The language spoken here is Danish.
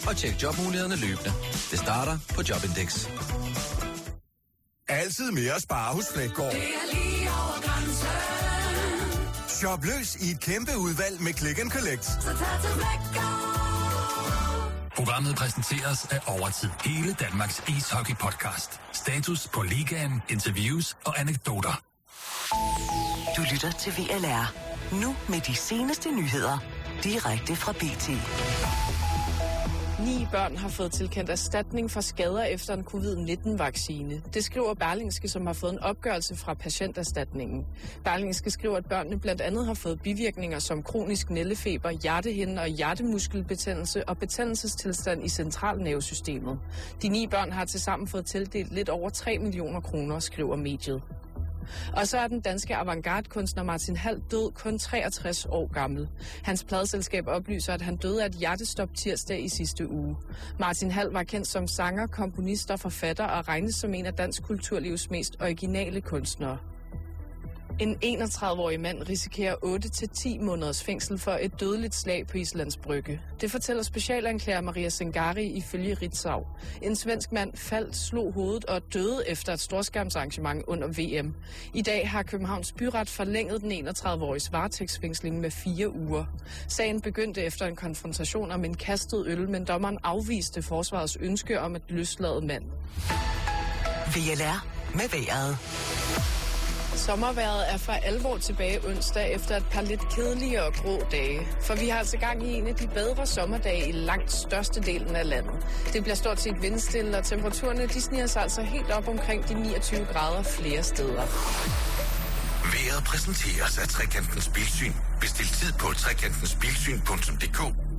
og tjek jobmulighederne løbende. Det starter på Jobindex. Altid mere at spare hos Fleggaard. Det er lige over grænsen. Shop løs i et kæmpe udvalg med Click and Collect. Så tag til Fleggaard. Programmet præsenteres af Overtid. Hele Danmarks ishockey-podcast. Status på ligaen, interviews og anekdoter. Du lytter til VLR. Nu med de seneste nyheder. Direkte fra BT. 9 børn har fået tilkendt erstatning for skader efter en covid-19-vaccine. Det skriver Berlingske, som har fået en opgørelse fra patienterstatningen. Berlingske skriver, at børnene blandt andet har fået bivirkninger som kronisk nældefeber, hjertehinde og hjertemuskelbetændelse og betændelsestilstand i centralnervesystemet. De 9 børn har tilsammen fået tildelt lidt over 3 millioner kroner, skriver mediet. Og så er den danske avantgarde-kunstner Martin Hall død kun 63 år gammel. Hans pladeselskab oplyser, at han døde af et hjertestop tirsdag i sidste uge. Martin Hall var kendt som sanger, komponist og forfatter og regnes som en af dansk kulturlivs mest originale kunstnere. En 31-årig mand risikerer 8-10 måneders fængsel for et dødeligt slag på Islands Brygge. Det fortæller specialanklager Maria Sengari ifølge Ritzau. En svensk mand faldt, slog hovedet og døde efter et storskærmsarrangement under VM. I dag har Københavns Byret forlænget den 31-åriges varetægtsfængsling med 4 uger. Sagen begyndte efter en konfrontation om en kastet øl, men dommeren afviste forsvarets ønske om at løslade mand. VLR med vejret. Sommervejret er for alvor tilbage onsdag efter et par lidt kedelige og grå dage. For vi har altså gang i en af de bedre sommerdage i langt størstedelen af landet. Det bliver stort set vindstille, og temperaturerne de sniger sig altså helt op omkring de 29 grader flere steder. Vejret præsenteres af Trekantens Bilsyn. Bestil tid på trekantensbilsyn.dk.